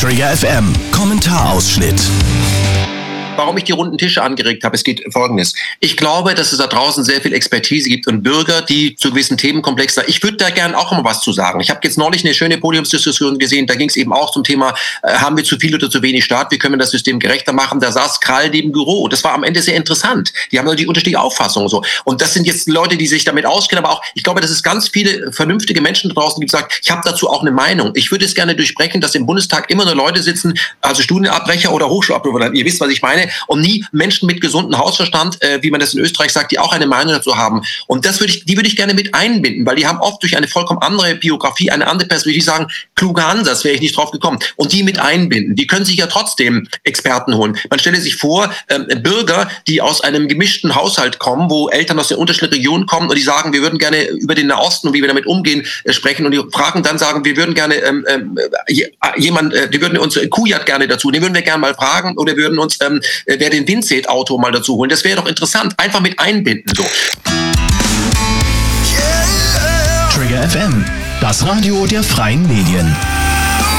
Trigger FM Kommentarausschnitt. Warum ich die runden Tische angeregt habe, es geht Folgendes. Ich glaube, dass es da draußen sehr viel Expertise gibt und Bürger, die zu gewissen Themenkomplexen, ich würde da gerne auch mal was zu sagen. Ich habe jetzt neulich eine schöne Podiumsdiskussion gesehen, da ging es eben auch zum Thema, haben wir zu viel oder zu wenig Staat, wie können wir das System gerechter machen? Da saß Krall neben Büro. Das war am Ende sehr interessant. Die haben natürlich unterschiedliche Auffassungen so. Und das sind jetzt Leute, die sich damit auskennen, aber auch, ich glaube, dass es ganz viele vernünftige Menschen da draußen gibt, die sagen, ich habe dazu auch eine Meinung. Ich würde es gerne durchbrechen, dass im Bundestag immer nur Leute sitzen, also Studienabbrecher oder Hochschulabsolventen, ihr wisst, was ich meine, und nie Menschen mit gesundem Hausverstand, wie man das in Österreich sagt, die auch eine Meinung dazu haben. Und die würde ich gerne mit einbinden, weil die haben oft durch eine vollkommen andere Biografie, eine andere Perspektive, sagen, kluger Ansatz, wäre ich nicht drauf gekommen. Und die mit einbinden. Die können sich ja trotzdem Experten holen. Man stelle sich vor, Bürger, die aus einem gemischten Haushalt kommen, wo Eltern aus den unterschiedlichen Regionen kommen und die sagen, wir würden gerne über den Nahosten und wie wir damit umgehen sprechen und die Fragen dann sagen, wir würden gerne wir würden uns Kujat gerne dazu, den würden wir gerne mal fragen oder würden uns wer den Windset-Auto mal dazu holen. Das wäre doch interessant. Einfach mit einbinden. So. Trigger FM, das Radio der freien Medien.